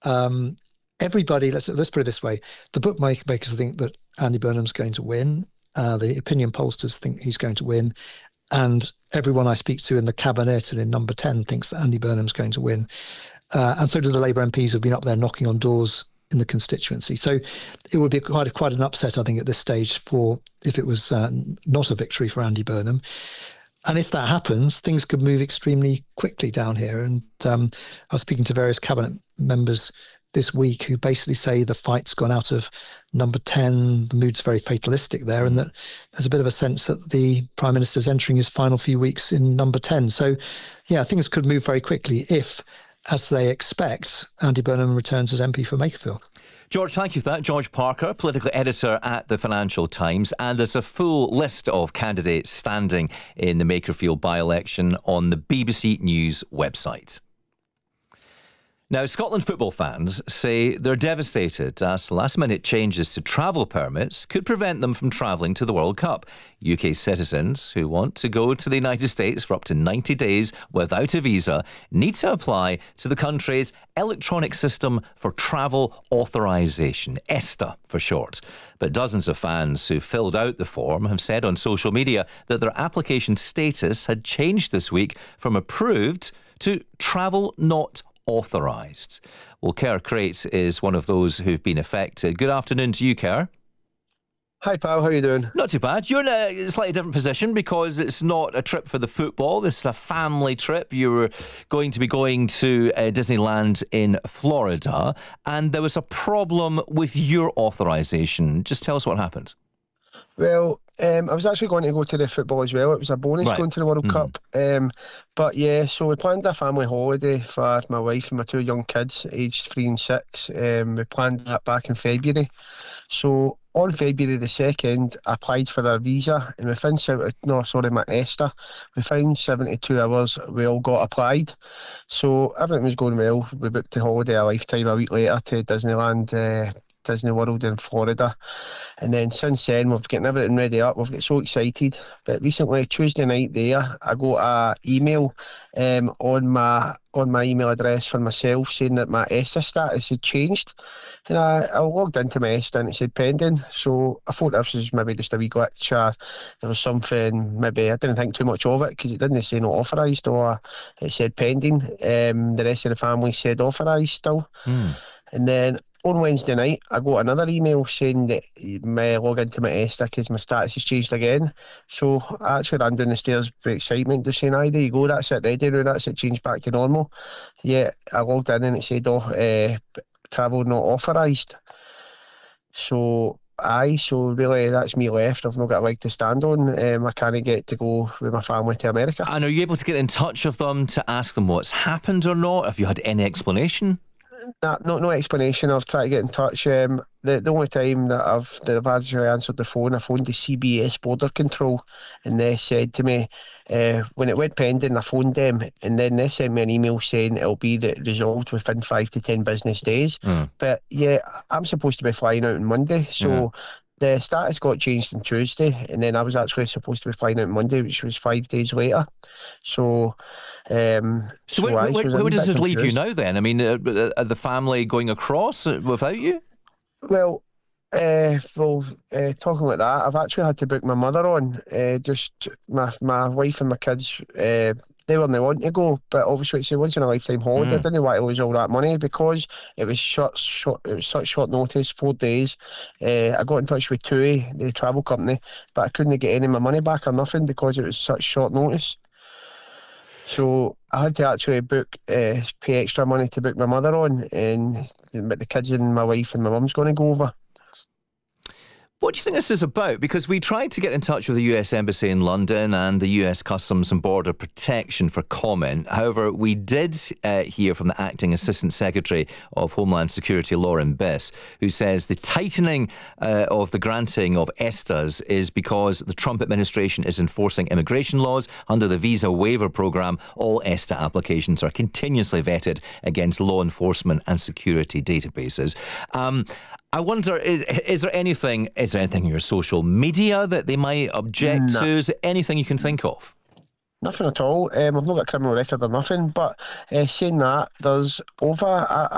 Everybody, let's put it this way: the bookmakers think that Andy Burnham's going to win. The opinion pollsters think he's going to win, and everyone I speak to in the cabinet and in Number 10 thinks that Andy Burnham's going to win. And so do the Labour MPs who've been up there knocking on doors in the constituency. So it would be quite an upset, I think, at this stage if it was not a victory for Andy Burnham. And if that happens, things could move extremely quickly down here. And I was speaking to various cabinet members this week who basically say the fight's gone out of Number 10, the mood's very fatalistic there, and that there's a bit of a sense that the Prime Minister's entering his final few weeks in Number 10. So, yeah, things could move very quickly if, as they expect, Andy Burnham returns as MP for Makerfield. George, thank you for that. George Parker, political editor at the Financial Times. And there's a full list of candidates standing in the Makerfield by-election on the BBC News website. Now, Scotland football fans say they're devastated as last-minute changes to travel permits could prevent them from travelling to the World Cup. UK citizens who want to go to the United States for up to 90 days without a visa need to apply to the country's electronic system for travel authorisation, ESTA for short. But dozens of fans who filled out the form have said on social media that their application status had changed this week from approved to travel not authorised. Well, Kerr Crate is one of those who've been affected. Good afternoon to you, Kerr. Hi, pal. How are you doing? Not too bad. You're in a slightly different position because it's not a trip for the football. This is a family trip. You were going to be going to Disneyland in Florida, and there was a problem with your authorisation. Just tell us what happened. Well, I was actually going to go to the football as well. It was a bonus going to the World Cup. But yeah, so we planned a family holiday for my wife and my two young kids, aged 3 and 6. We planned that back in February. So on February the 2nd, I applied for a visa, and my ESTA. We found 72 hours, we all got applied. So everything was going well. We booked the holiday a lifetime a week later to Disneyland, Disney World in Florida, and then since then we've getting everything ready up. We've got so excited, but recently Tuesday night there I got a email on my email address for myself saying that my ESTA status had changed, and I logged into my ESTA and it said pending. So I thought this was maybe just a wee glitch, or there was something, maybe I didn't think too much of it because it didn't say not authorised, or it said pending. The rest of the family said authorised still. And then on Wednesday night, I got another email saying that my log into my ESTA because my status has changed again. So I actually ran down the stairs with excitement, just saying, there you go, that's it, ready now, that's it, changed back to normal. Yeah, I logged in and it said, travel not authorised. So really that's me left. I've not got a leg to stand on. I can't get to go with my family to America. And are you able to get in touch with them to ask them what's happened or not? Have you had any explanation? No explanation. I've tried to get in touch. The only time that I've actually answered the phone, I phoned the CBS Border Control, and they said to me, when it went pending, I phoned them, and then they sent me an email saying it'll be resolved within 5 to 10 business days. But yeah, I'm supposed to be flying out on Monday, so the status got changed on Tuesday, and then I was actually supposed to be flying out on Monday, which was 5 days later. So where does this leave you now then? I mean, are the family going across without you? Well, talking like that, I've actually had to book my mother on. Just my wife and my kids, they weren't wanting to go, but obviously it's a once in a lifetime holiday. I didn't want to lose all that money because it was such short notice, 4 days. I got in touch with TUI, the travel company, but I couldn't get any of my money back or nothing because it was such short notice. So I had to actually pay extra money to book my mother on, and the kids and my wife and my mum's going to go over. What do you think this is about? Because we tried to get in touch with the US Embassy in London and the US Customs and Border Protection for comment. However, we did hear from the Acting Assistant Secretary of Homeland Security, Lauren Biss, who says the tightening of the granting of ESTAs is because the Trump administration is enforcing immigration laws. Under the visa waiver program, all ESTA applications are continuously vetted against law enforcement and security databases. I wonder, is there anything in your social media that they might object to? Is there anything you can think of? Nothing at all. I've not got a criminal record or nothing, but saying that, there's over,